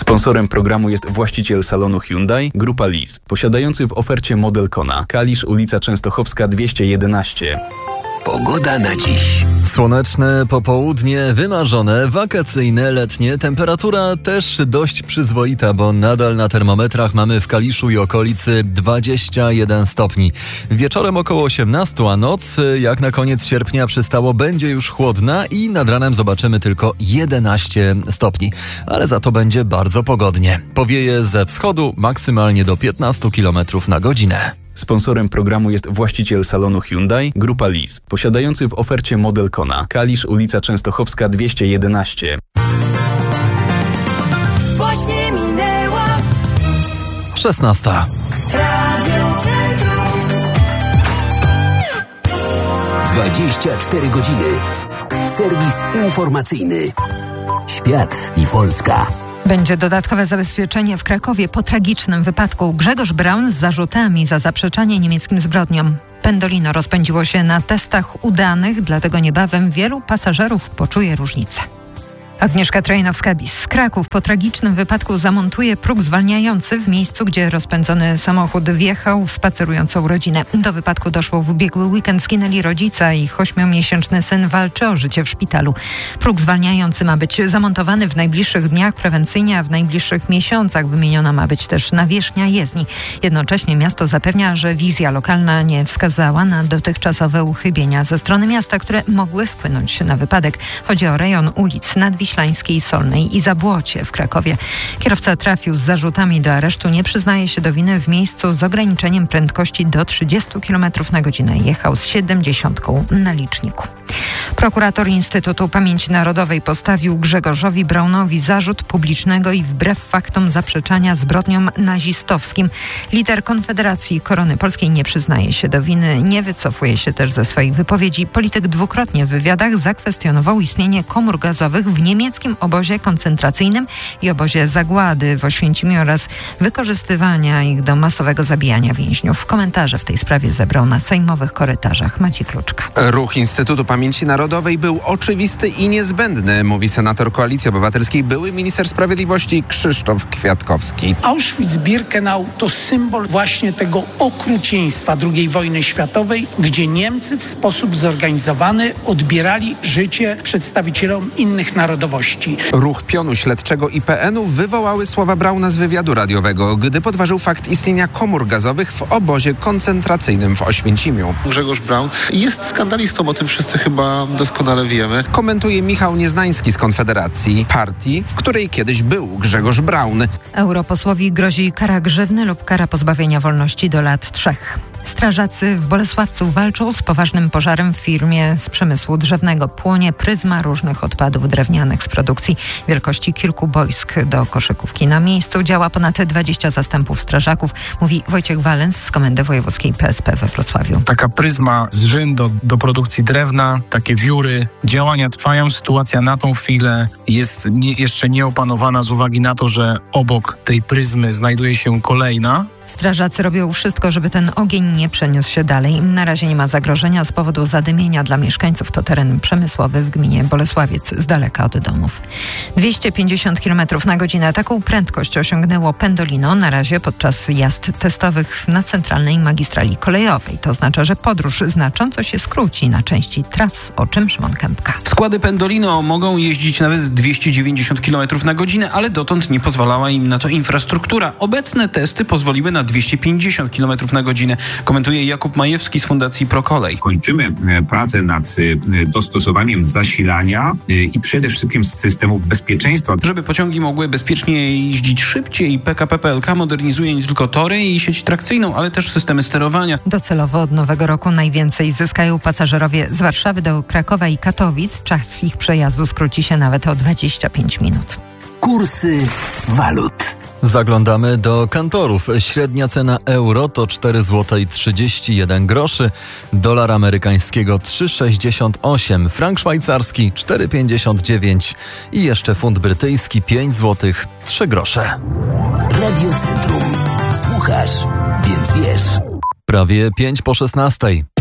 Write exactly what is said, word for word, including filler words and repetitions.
Sponsorem programu jest właściciel salonu Hyundai, Grupa Lease, posiadający w ofercie model Kona. Kalisz, ulica Częstochowska dwieście jedenaście. Pogoda na dziś. Słoneczne popołudnie, wymarzone, wakacyjne, letnie. Temperatura też dość przyzwoita, bo nadal na termometrach mamy w Kaliszu i okolicy dwadzieścia jeden stopni. Wieczorem około osiemnaście, a noc, jak na koniec sierpnia przystało, będzie już chłodna i nad ranem zobaczymy tylko jedenaście stopni. Ale za to będzie bardzo pogodnie. Powieje ze wschodu maksymalnie do piętnaście kilometrów na godzinę. Sponsorem programu jest właściciel salonu Hyundai, Grupa Lease, posiadający w ofercie model Kona. Kalisz, ulica Częstochowska dwieście jedenaście. Właśnie minęła szesnasta. Radio Centrum. dwadzieścia cztery godziny. Serwis informacyjny. Świat i Polska. Będzie dodatkowe zabezpieczenie w Krakowie po tragicznym wypadku. Grzegorz Braun z zarzutami za zaprzeczanie niemieckim zbrodniom. Pendolino rozpędziło się na testach udanych, dlatego niebawem wielu pasażerów poczuje różnicę. Agnieszka Trojnowska-Bis. Kraków po tragicznym wypadku zamontuje próg zwalniający w miejscu, gdzie rozpędzony samochód wjechał w spacerującą rodzinę. Do wypadku doszło w ubiegły weekend. Zginęli rodzica i ich ośmiomiesięczny syn walczy o życie w szpitalu. Próg zwalniający ma być zamontowany w najbliższych dniach prewencyjnie, a w najbliższych miesiącach wymieniona ma być też nawierzchnia jezdni. Jednocześnie miasto zapewnia, że wizja lokalna nie wskazała na dotychczasowe uchybienia ze strony miasta, które mogły wpłynąć na wypadek. Chodzi o rejon ulic Nadwiślańskiej, Solnej i Zabłocie w Krakowie. Kierowca trafił z zarzutami do aresztu, nie przyznaje się do winy w miejscu z ograniczeniem prędkości do trzydzieści kilometrów na godzinę. Jechał z siedemdziesiątką na liczniku. Prokurator Instytutu Pamięci Narodowej postawił Grzegorzowi Braunowi zarzut publicznego i wbrew faktom zaprzeczania zbrodniom nazistowskim. Lider Konfederacji Korony Polskiej nie przyznaje się do winy, nie wycofuje się też ze swoich wypowiedzi. Polityk dwukrotnie w wywiadach zakwestionował istnienie komór gazowych w niemieckim obozie koncentracyjnym i obozie zagłady w Oświęcimiu oraz wykorzystywania ich do masowego zabijania więźniów. Komentarze w tej sprawie zebrał na sejmowych korytarzach Maciej Kluczka. Ruch Instytutu Pamięci Narodowej był oczywisty i niezbędny, mówi senator Koalicji Obywatelskiej, były minister sprawiedliwości Krzysztof Kwiatkowski. Auschwitz-Birkenau to symbol właśnie tego okrucieństwa drugiej wojny światowej, gdzie Niemcy w sposób zorganizowany odbierali życie przedstawicielom innych narodowości. Ruch pionu śledczego I P N u wywołały słowa Brauna z wywiadu radiowego, gdy podważył fakt istnienia komór gazowych w obozie koncentracyjnym w Oświęcimiu. Grzegorz Braun jest skandalistą, o tym wszyscy chyba doskonale wiemy. Komentuje Michał Nieznański z Konfederacji, partii, w której kiedyś był Grzegorz Braun. Europosłowi grozi kara grzywny lub kara pozbawienia wolności do lat trzech. Strażacy w Bolesławcu walczą z poważnym pożarem w firmie z przemysłu drzewnego. Płonie pryzma różnych odpadów drewnianych z produkcji wielkości kilku boisk do koszykówki. Na miejscu działa ponad dwadzieścia zastępów strażaków, mówi Wojciech Walens z Komendy Wojewódzkiej P S P we Wrocławiu. Taka pryzma z żyn do, do produkcji drewna, takie wióry, działania trwają. Sytuacja na tą chwilę jest nie, jeszcze nieopanowana z uwagi na to, że obok tej pryzmy znajduje się kolejna. Strażacy robią wszystko, żeby ten ogień nie przeniósł się dalej. Na razie nie ma zagrożenia z powodu zadymienia dla mieszkańców. To teren przemysłowy w gminie Bolesławiec, z daleka od domów. dwieście pięćdziesiąt kilometrów na godzinę. Taką prędkość osiągnęło Pendolino na razie podczas jazd testowych na centralnej magistrali kolejowej. To oznacza, że podróż znacząco się skróci na części tras, o czym Szymon Kępka. Składy Pendolino mogą jeździć nawet dwieście dziewięćdziesiąt kilometrów na godzinę, ale dotąd nie pozwalała im na to infrastruktura. Obecne testy pozwoliły na dwieście pięćdziesiąt kilometrów na godzinę, komentuje Jakub Majewski z Fundacji ProKolej. Kończymy pracę nad dostosowaniem zasilania i przede wszystkim systemów bezpieczeństwa. Żeby pociągi mogły bezpiecznie jeździć szybciej, P K P P L K modernizuje nie tylko tory i sieć trakcyjną, ale też systemy sterowania. Docelowo od nowego roku najwięcej zyskają pasażerowie z Warszawy do Krakowa i Katowic. Czas ich przejazdu skróci się nawet o dwadzieścia pięć minut. Kursy walut. Zaglądamy do kantorów. Średnia cena euro to cztery złote trzydzieści jeden groszy, dolar amerykańskiego trzy sześćdziesiąt osiem, frank szwajcarski cztery pięćdziesiąt dziewięć i jeszcze funt brytyjski pięć złotych trzy grosze. Radio Centrum. Słuchasz, więc wiesz. Prawie pięć po szesnastej.